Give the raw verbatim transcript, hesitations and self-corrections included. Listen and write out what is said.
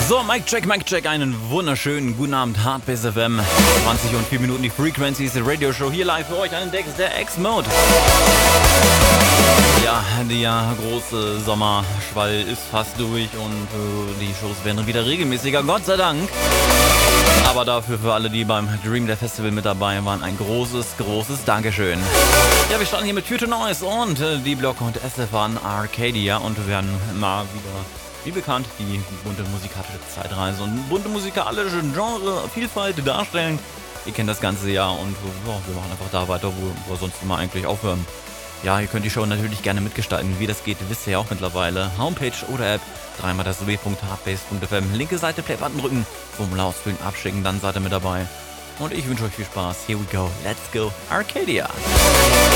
So, Mic Check, Mic Check, einen wunderschönen guten Abend, Hardbass F M. zwanzig und vier Minuten die Frequencies, der Radio Show hier live für euch an den Decks der X-Mode. Ja, der große Sommerschwall ist fast durch und äh, die Shows werden wieder regelmäßiger, Gott sei Dank. Aber dafür für alle, die beim Dream Day Festival mit dabei waren, ein großes, großes Dankeschön. Ja, wir starten hier mit Future Noise und äh, die Block und Estefan Arcadia und wir werden mal wieder, wie bekannt, die bunte musikalische Zeitreise und bunte musikalische Genre-Vielfalt darstellen. Ihr kennt das ganze Jahr und ja, wir machen einfach da weiter, wo wir sonst immer eigentlich aufhören. Ja, ihr könnt die Show natürlich gerne mitgestalten. Wie das geht, wisst ihr ja auch mittlerweile. Homepage oder App, dreimal das w punkt hardbass punkt f m. Linke Seite, Playbutton drücken, Formular ausfüllen, abschicken, dann seid ihr mit dabei. Und ich wünsche euch viel Spaß. Here we go. Let's go. Arcadia.